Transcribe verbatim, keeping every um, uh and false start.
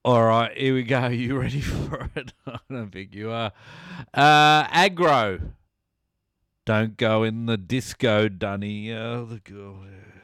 All right, here we go. You ready for it? I don't think you are. Uh, aggro. Don't go in the disco, Dunny. Oh, the girl.